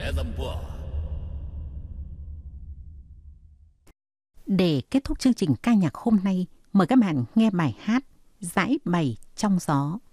Để kết thúc chương trình ca nhạc hôm nay, mời các bạn nghe bài hát Giãi bày trong gió.